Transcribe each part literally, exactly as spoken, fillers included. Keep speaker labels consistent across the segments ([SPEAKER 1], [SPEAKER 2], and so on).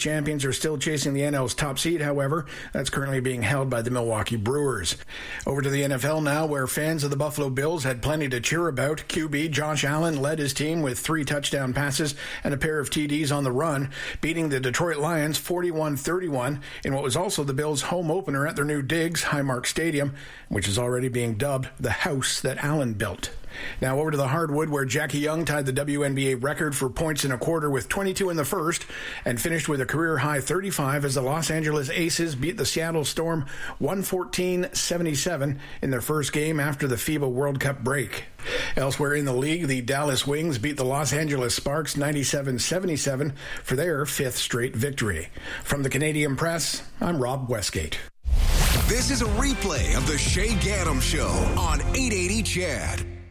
[SPEAKER 1] champions are still chasing the N L's top seed, however. That's currently being held by the Milwaukee Brewers. Over to the N F L now, where fans of the Buffalo Bills had plenty to cheer about. Q B Josh Allen led his team with three touchdown passes and a pair of T Ds on the run, beating the Detroit Lions forty-one thirty-one in what was also the Bills' home opener at their new Diggs Highmark Stadium, which is already being dubbed the house that Allen built. Now over to the hardwood, where Jackie Young tied the W N B A record for points in a quarter with twenty-two in the first and finished with a career-high thirty-five as the Los Angeles Aces beat the Seattle Storm one fourteen seventy-seven in their first game after the FIBA World Cup break. Elsewhere in the league, the Dallas Wings beat the Los Angeles Sparks ninety-seven seventy-seven for their fifth straight victory. From the Canadian Press, I'm Rob Westgate.
[SPEAKER 2] This is a replay of the Shay Gaddam Show on eight eighty C H A D.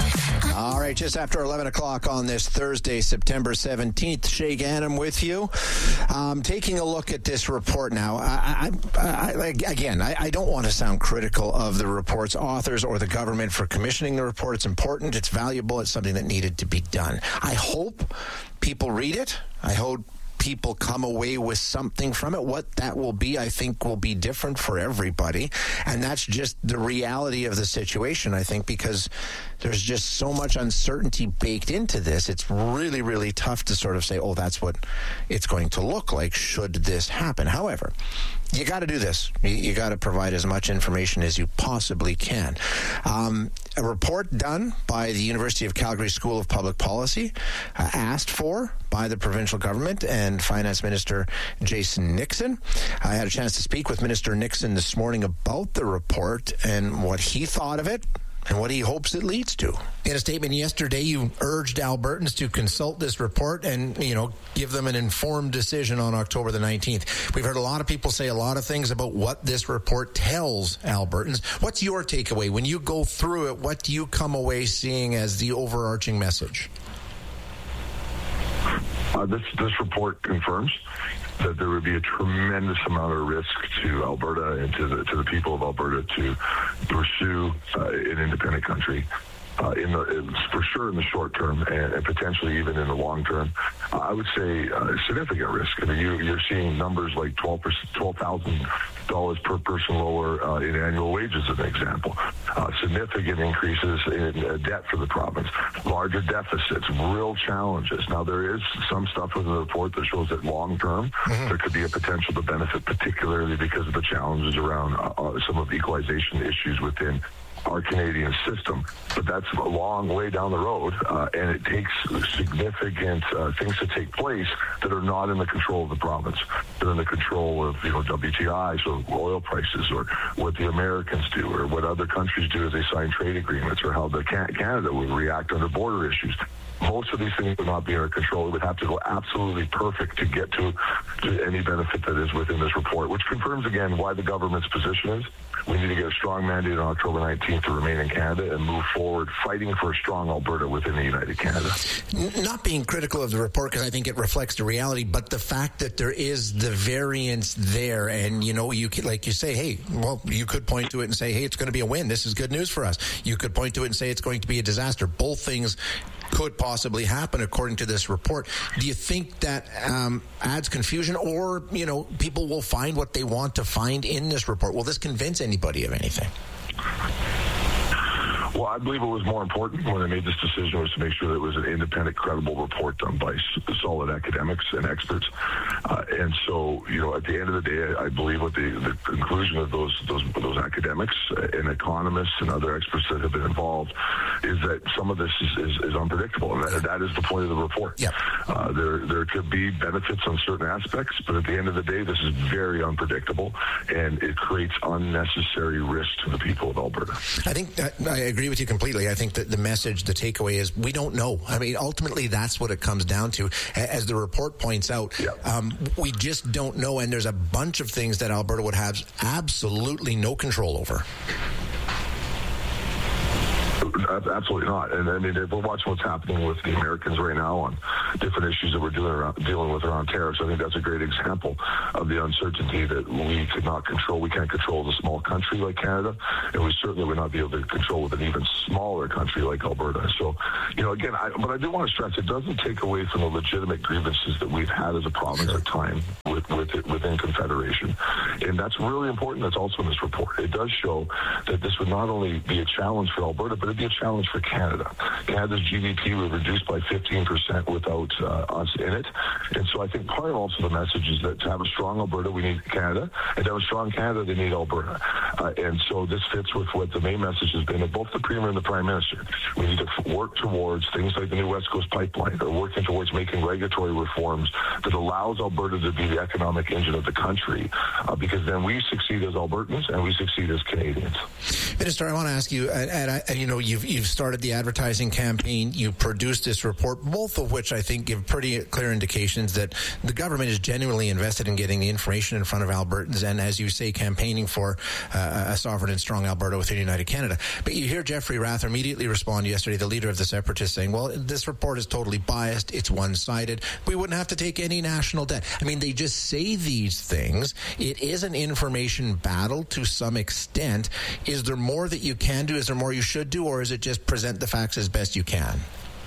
[SPEAKER 3] All right, just after eleven o'clock on this Thursday, September seventeenth, Shay Gaddam with you. Um, taking a look at this report now. I, I, I, again, I, I don't want to sound critical of the report's authors or the government for commissioning the report. It's important, it's valuable, it's something that needed to be done. I hope people read it. I hope people come away with something from it. What that will be, I think, will be different for everybody. And that's just the reality of the situation, I think, because there's just so much uncertainty baked into this. It's really, really tough to sort of say, oh, that's what it's going to look like should this happen. However, you got to do this. You, you got to provide as much information as you possibly can. Um, a report done by the University of Calgary School of Public Policy, uh, asked for by the provincial government and Finance Minister Jason Nixon. I had a chance to speak with Minister Nixon this morning about the report and what he thought of it and what he hopes it leads to. In a statement yesterday, you urged Albertans to consult this report and, you know, give them an informed decision on October the nineteenth. We've heard a lot of people say a lot of things about what this report tells Albertans. What's your takeaway? When you go through it, what do you come away seeing as the overarching message?
[SPEAKER 4] Uh, this this report confirms that there would be a tremendous amount of risk to Alberta and to the to the people of Alberta to pursue uh, an independent country. Uh, in the in, for sure in the short term and, and potentially even in the long term, uh, I would say uh, significant risk. I mean, you, you're seeing numbers like twelve thousand dollars per person lower uh, in annual wages, as an example. Uh, significant increases in uh, debt for the province, larger deficits, real challenges. Now, there is some stuff in the report that shows that long term mm-hmm. there could be a potential to benefit, particularly because of the challenges around uh, uh, some of the equalization issues within our Canadian system, but that's a long way down the road, uh, and it takes significant uh, things to take place that are not in the control of the province. They're in the control of, you know, W T I, so oil prices, or what the Americans do, or what other countries do as they sign trade agreements, or how the Canada would react under border issues. Most of these things would not be in our control. It would have to go absolutely perfect to get to, to any benefit that is within this report, which confirms again why the government's position is we need to get a strong mandate on October nineteenth to remain in Canada and move forward fighting for a strong Alberta within the United Canada.
[SPEAKER 3] Not being critical of the report, because I think it reflects the reality, but the fact that there is the variance there, and, you know, you could, like you say, hey, well, you could point to it and say, hey, it's going to be a win. This is good news for us. You could point to it and say it's going to be a disaster. Both things could possibly happen according to this report. Do you think that um, adds confusion, or, you know, people will find what they want to find in this report? Will this convince anybody of anything?
[SPEAKER 4] Well, I believe it was more important when they made this decision was to make sure that it was an independent, credible report done by solid academics and experts. Uh, and so, you know, at the end of the day, I believe what the, the conclusion of those, those those academics and economists and other experts that have been involved is that some of this is, is, is unpredictable. And that, that is the point of the report. Yep. Uh, there, there could be benefits on certain aspects, but at the end of the day, this is very unpredictable, and it creates unnecessary risk to the people of Alberta.
[SPEAKER 3] I think that, I agree with you completely. I think that the message, the takeaway is we don't know. I mean, ultimately, that's what it comes down to. As the report points out, yeah. um, we just don't know, and there's a bunch of things that Alberta would have absolutely no control over.
[SPEAKER 4] Absolutely not. And I mean, if we're watching what's happening with the Americans right now on different issues that we're doing around, dealing with around tariffs. I think that's a great example of the uncertainty that we could not control. We can't control a small country like Canada, and we certainly would not be able to control with an even smaller country like Alberta. So, you know, again, I, but I do want to stress it doesn't take away from the legitimate grievances that we've had as a province at time with, with it, within Confederation. And that's really important. That's also in this report. It does show that this would not only be a challenge for Alberta, but it'd be a challenge for Canada. Canada's G D P would reduce by fifteen percent without uh, us in it. And so I think part of also the message is that to have a strong Alberta, we need Canada. And to have a strong Canada, they need Alberta. Uh, and so this fits with what the main message has been of both the Premier and the Prime Minister. We need to work towards things like the new West Coast Pipeline, or working towards making regulatory reforms that allows Alberta to be the economic engine of the country, uh, because then we succeed as Albertans and we succeed as Canadians.
[SPEAKER 3] Minister, I want to ask you, and, and, and you know, you've you've started the advertising campaign, you produced this report, both of which I think give pretty clear indications that the government is genuinely invested in getting the information in front of Albertans, and as you say, campaigning for uh, a sovereign and strong Alberta within United Canada. But you hear Jeffrey Rath immediately respond yesterday, the leader of the Separatists, saying, well, this report is totally biased, it's one-sided, we wouldn't have to take any national debt. I mean, they just say these things. It is an information battle to some extent. Is there more that you can do? Is there more you should do? Or is it just present the facts as best you can?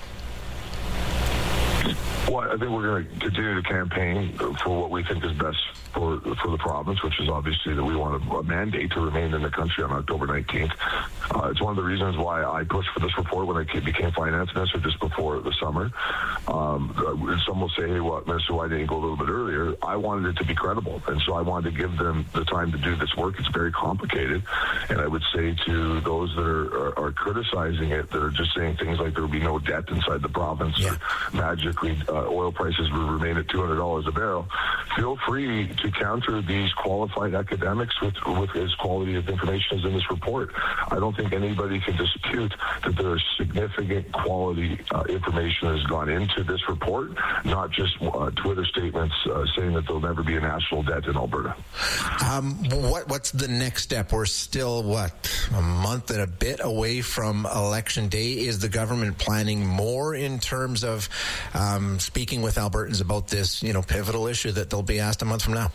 [SPEAKER 4] Well, I think we're going to continue to campaign for what we think is best for for the province, which is obviously that we want a, a mandate to remain in the country on October nineteenth. Uh, it's one of the reasons why I pushed for this report when I became finance minister just before the summer. Um, some will say, hey, well, Minister, why didn't you go a little bit earlier? I wanted it to be credible, and so I wanted to give them the time to do this work. It's very complicated, and I would say to those that are, are, are criticizing it, that are just saying things like there will be no debt inside the province, yeah. or magically uh, oil prices will remain at two hundred dollars a barrel, feel free to counter these qualified academics with, with as quality of information as in this report. I don't think anybody can dispute that there is significant quality uh, information that has gone into this report, not just uh, Twitter statements uh, saying that there'll never be a national debt in Alberta.
[SPEAKER 3] Um, what What's the next step? We're still, what, a month and a bit away from Election Day. Is the government planning more in terms of um, speaking with Albertans about this, you know, pivotal issue that they'll be asked a month from now?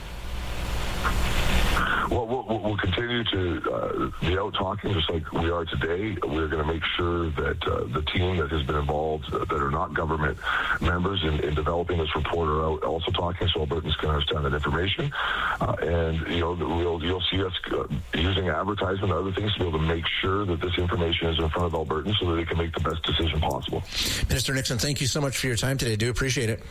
[SPEAKER 4] Well, we'll, we'll continue to uh, be out talking just like we are today. We're going to make sure that uh, the team that has been involved uh, that are not government members in, in developing this report are out also talking so Albertans can understand that information. Uh, and, you know, we'll, you'll see us uh, using advertisement and other things to be able to make sure that this information is in front of Albertans so that they can make the best decision possible.
[SPEAKER 3] Minister Nixon, thank you so much for your time today. I do appreciate it.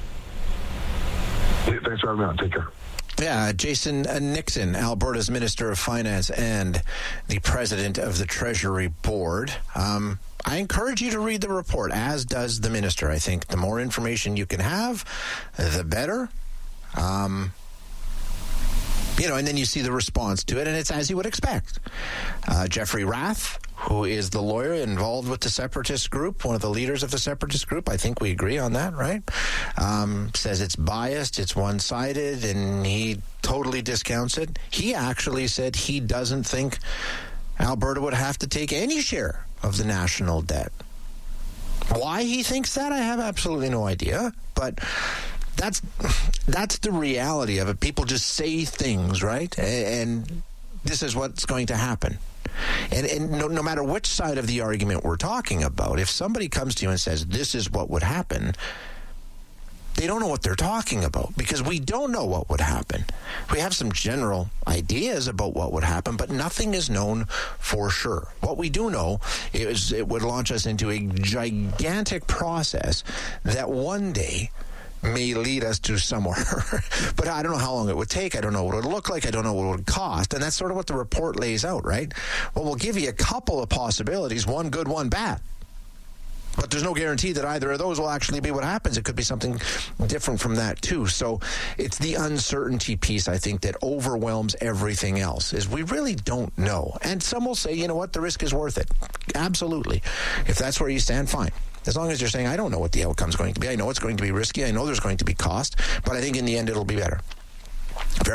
[SPEAKER 4] Hey, thanks for having me on. Take care.
[SPEAKER 3] Yeah, Jason Nixon, Alberta's Minister of Finance and the President of the Treasury Board. Um, I encourage you to read the report, as does the Minister. I think the more information you can have, the better. Um, you know, and then you see the response to it, and it's as you would expect. Uh, Jeffrey Rath, who is the lawyer involved with the Separatist group, one of the leaders of the Separatist group, I think we agree on that, right? Um, says it's biased, it's one-sided, and he totally discounts it. He actually said he doesn't think Alberta would have to take any share of the national debt. Why he thinks that, I have absolutely no idea, but that's that's the reality of it. People just say things, right? And this is what's going to happen. And, and no, no matter which side of the argument we're talking about, if somebody comes to you and says, this is what would happen, they don't know what they're talking about, because we don't know what would happen. We have some general ideas about what would happen, but nothing is known for sure. What we do know is it would launch us into a gigantic process that one day may lead us to somewhere. But I don't know how long it would take. I don't know what it would look like. I don't know what it would cost. And that's sort of what the report lays out, right? Well, we'll give you a couple of possibilities, one good, one bad. But there's no guarantee that either of those will actually be what happens. It could be something different from that, too. So it's the uncertainty piece, I think, that overwhelms everything else, is we really don't know. And some will say, you know what, the risk is worth it. Absolutely. If that's where you stand, fine. As long as you're saying, I don't know what the outcome's going to be. I know it's going to be risky. I know there's going to be cost. But I think in the end, it'll be better. Fair enough.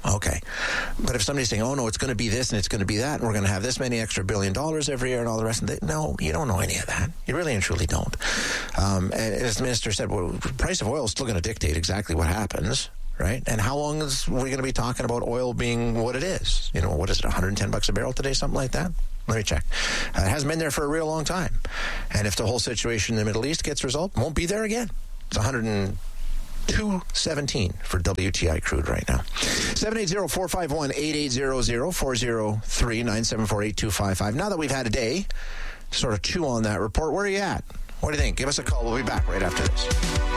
[SPEAKER 3] Okay. But if somebody's saying, oh, no, it's going to be this and it's going to be that, and we're going to have this many extra billion dollars every year and all the rest of it, no, you don't know any of that. You really and truly don't. Um, and as the minister said, well, the price of oil is still going to dictate exactly what happens, right? And how long is we going to be talking about oil being what it is? You know, what is it, one hundred ten bucks a barrel today, something like that? Let me check. Uh, it hasn't been there for a real long time. And if the whole situation in the Middle East gets resolved, won't be there again. It's one hundred two seventeen for W T I crude right now. seven eight zero, four five one, eight eight zero zero, four zero three, nine seven four, eight two five five. Now that we've had a day to sort of chew on that report, where are you at? What do you think? Give us a call. We'll be back right after this.